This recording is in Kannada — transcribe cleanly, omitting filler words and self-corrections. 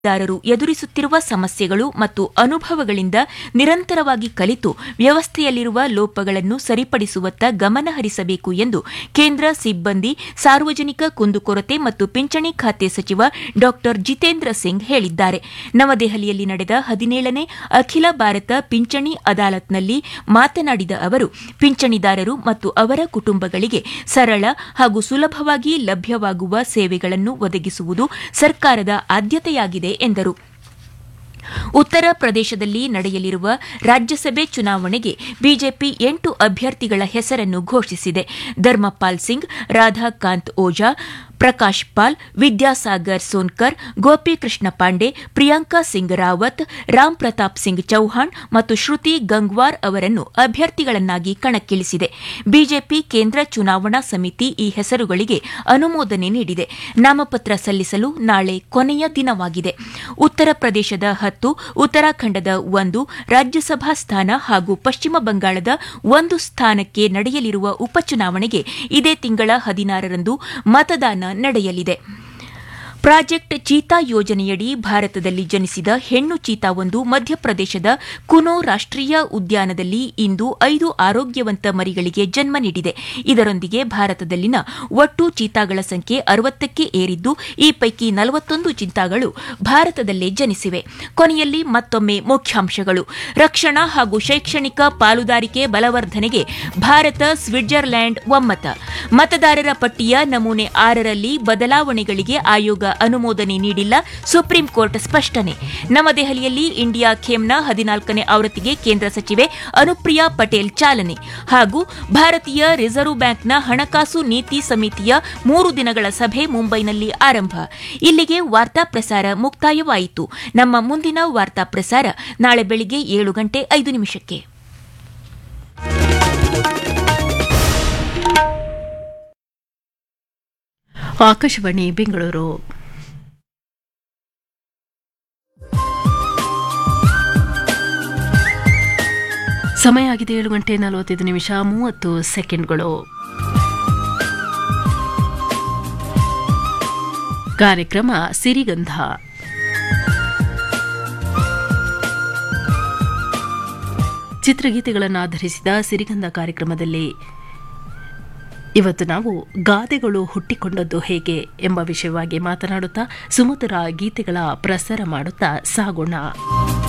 ದಾರರು ಎದುರಿಸುತ್ತಿರುವ ಸಮಸ್ಯೆಗಳು ಮತ್ತು ಅನುಭವಗಳಿಂದ ನಿರಂತರವಾಗಿ ಕಲಿತು ವ್ಯವಸ್ಥೆಯಲ್ಲಿರುವ ಲೋಪಗಳನ್ನು ಸರಿಪಡಿಸುವತ್ತ ಗಮನ ಹರಿಸಬೇಕು ಎಂದು ಕೇಂದ್ರ ಸಿಬ್ಬಂದಿ ಸಾರ್ವಜನಿಕ ಕುಂದುಕೊರತೆ ಮತ್ತು ಪಿಂಚಣಿ ಖಾತೆ ಸಚಿವ ಡಾ ಜಿತೇಂದ್ರ ಸಿಂಗ್ ಹೇಳಿದ್ದಾರೆ. ನವದೆಹಲಿಯಲ್ಲಿ ನಡೆದ 17ನೇ ಅಖಿಲ ಭಾರತ ಪಿಂಚಣಿ ಅದಾಲತ್ನಲ್ಲಿ ಮಾತನಾಡಿದ ಅವರು, ಪಿಂಚಣಿದಾರರು ಮತ್ತು ಅವರ ಕುಟುಂಬಗಳಿಗೆ ಸರಳ ಹಾಗೂ ಸುಲಭವಾಗಿ ಲಭ್ಯವಾಗುವ ಸೇವೆಗಳನ್ನು ಒದಗಿಸುವುದು ಸರ್ಕಾರದ ಆದ್ಯತೆಯಾಗಿದೆ ಎಂದರು. ಉತ್ತರ ಪ್ರದೇಶದಲ್ಲಿ ನಡೆಯಲಿರುವ ರಾಜ್ಯಸಭೆ ಚುನಾವಣೆಗೆ ಬಿಜೆಪಿ 8 ಅಭ್ಯರ್ಥಿಗಳ ಹೆಸರನ್ನು ಘೋಷಿಸಿದೆ. ಧರ್ಮಪಾಲ್ ಸಿಂಗ್, ರಾಧಾಕಾಂತ್ ಓಜಾ, ಪ್ರಕಾಶ್ ಪಾಲ್, ವಿದ್ಯಾಸಾಗರ್ ಸೋನ್ಕರ್, ಗೋಪಿಕೃಷ್ಣ ಪಾಂಡೆ, ಪ್ರಿಯಾಂಕಾ ಸಿಂಗ್ ರಾವತ್, ರಾಮ್ ಪ್ರತಾಪ್ ಸಿಂಗ್ ಚೌಹಾಣ್ ಮತ್ತು ಶ್ರುತಿ ಗಂಗ್ವಾರ್ ಅವರನ್ನು ಅಭ್ಯರ್ಥಿಗಳನ್ನಾಗಿ ಕಣಕ್ಕಿಳಿಸಿದೆ. ಬಿಜೆಪಿ ಕೇಂದ್ರ ಚುನಾವಣಾ ಸಮಿತಿ ಈ ಹೆಸರುಗಳಿಗೆ ಅನುಮೋದನೆ ನೀಡಿದೆ. ನಾಮಪತ್ರ ಸಲ್ಲಿಸಲು ನಾಳೆ ಕೊನೆಯ ದಿನವಾಗಿದೆ. ಉತ್ತರ ಪ್ರದೇಶದ 10, ಉತ್ತರಾಖಂಡದ 1 ರಾಜ್ಯಸಭಾ ಸ್ಥಾನ ಹಾಗೂ ಪಶ್ಚಿಮ ಬಂಗಾಳದ 1 ಸ್ಥಾನಕ್ಕೆ ನಡೆಯಲಿರುವ ಉಪಚುನಾವಣೆಗೆ ಇದೇ ತಿಂಗಳ 16ರಂದು ಮತದಾನ ನಡೆಯಲಿದೆ. ಪ್ರಾಜೆಕ್ಟ್ ಚೀತಾ ಯೋಜನೆಯಡಿ ಭಾರತದಲ್ಲಿ ಜನಿಸಿದ ಹೆಣ್ಣು ಚೀತಾವೊಂದು ಮಧ್ಯಪ್ರದೇಶದ ಕುನೋ ರಾಷ್ಟೀಯ ಉದ್ಯಾನದಲ್ಲಿ ಇಂದು 5 ಆರೋಗ್ಯವಂತ ಮರಿಗಳಿಗೆ ಜನ್ಮ ನೀಡಿದೆ. ಇದರೊಂದಿಗೆ ಭಾರತದಲ್ಲಿನ ಒಟ್ಟು ಚೀತಾಗಳ ಸಂಖ್ಯೆ 60ಕ್ಕೆ ಏರಿದ್ದು, ಈ ಪೈಕಿ 41 ಚೀತಾಗಳು ಭಾರತದಲ್ಲೇ ಜನಿಸಿವೆ. ಕೊನೆಯಲ್ಲಿ ಮತ್ತೊಮ್ಮೆ ಮುಖ್ಯಾಂಶಗಳು. ರಕ್ಷಣಾ ಹಾಗೂ ಶೈಕ್ಷಣಿಕ ಪಾಲುದಾರಿಕೆ ಬಲವರ್ಧನೆಗೆ ಭಾರತ ಸ್ವಿಟ್ಜರ್ಲ್ಯಾಂಡ್ ಒಮ್ಮತ. ಮತದಾರರ ಪಟ್ಟಿಯ ನಮೂನೆ 6ರಲ್ಲಿ ಬದಲಾವಣೆಗಳಿಗೆ ಆಯೋಗ ಅನುಮೋದನೆ ನೀಡಿಲ್ಲ, ಸುಪ್ರೀಂ ಕೋರ್ಟ್ ಸ್ಪಷ್ಟನೆ. ನವದೆಹಲಿಯಲ್ಲಿ ಇಂಡಿಯಾ ಖೇಮ್ನ 14ನೇ ಆವೃತ್ತಿಗೆ ಕೇಂದ್ರ ಸಚಿವೆ ಅನುಪ್ರಿಯಾ ಪಟೇಲ್ ಚಾಲನೆ. ಹಾಗೂ ಭಾರತೀಯ ರಿಸರ್ವ್ ಬ್ಯಾಂಕ್ನ ಹಣಕಾಸು ನೀತಿ ಸಮಿತಿಯ 3 ದಿನಗಳ ಸಭೆ ಮುಂಬೈನಲ್ಲಿ ಆರಂಭ. ಇಲ್ಲಿಗೆ ವಾರ್ತಾ ಪ್ರಸಾರ ಮುಕ್ತಾಯವಾಯಿತು. ನಮ್ಮ ಮುಂದಿನ ವಾರ್ತಾ ಪ್ರಸಾರ ನಾಳೆ ಬೆಳಿಗ್ಗೆ 7:05. ಆಕಾಶವಾಣಿ ಬೆಂಗಳೂರು. ಸಮಯ ಆಗಿದೆ 7:45. ಕಾರ್ಯಕ್ರಮ ಸಿರಿಗಂಧ. ಚಿತ್ರಗೀತೆಗಳನ್ನು ಆಧರಿಸಿದ ಸಿರಿಗಂಧ ಕಾರ್ಯಕ್ರಮದಲ್ಲಿ ಇವತ್ತು ನಾವು ಗಾದೆಗಳು ಹುಟ್ಟಿಕೊಂಡದ್ದು ಹೇಗೆ ಎಂಬ ವಿಷಯವಾಗಿ ಮಾತನಾಡುತ್ತಾ ಸುಮಧುರ ಗೀತೆಗಳ ಪ್ರಸಾರ ಮಾಡುತ್ತಾ ಸಾಗೋಣ.